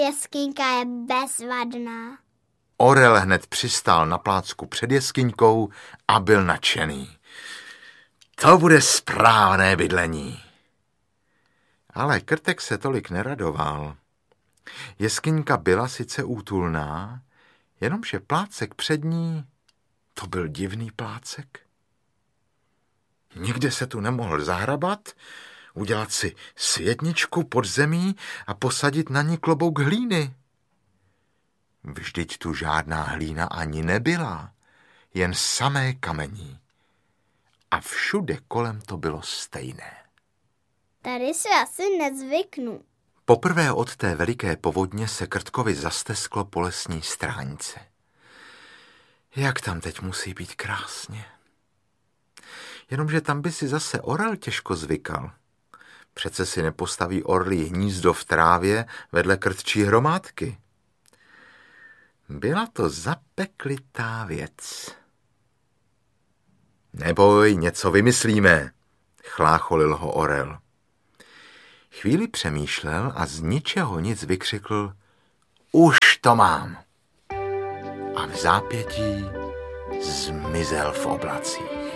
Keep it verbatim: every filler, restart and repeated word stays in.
Jeskyňka je bezvadná. Orel hned přistál na plácku před jeskyňkou a byl nadšený. To bude správné bydlení. Ale Krtek se tolik neradoval. Jeskyňka byla sice útulná, jenomže plácek před ní, to byl divný plácek. Nikde se tu nemohl zahrabat, udělat si světničku pod zemí a posadit na ní klobouk hlíny. Vždyť tu žádná hlína ani nebyla, jen samé kamení. A všude kolem to bylo stejné. Tady si asi nezvyknu. Poprvé od té veliké povodně se Krtkovi zastesklo po lesní stránce. Jak tam teď musí být krásně. Jenomže tam by si zase orel těžko zvykal. Přece si nepostaví orlí hnízdo v trávě vedle krtčí hromádky. Byla to zapeklitá věc. Neboj, něco vymyslíme, chlácholil ho orel. Chvíli přemýšlel a z ničeho nic vykřikl: Už to mám! A v zápětí zmizel v oblacích.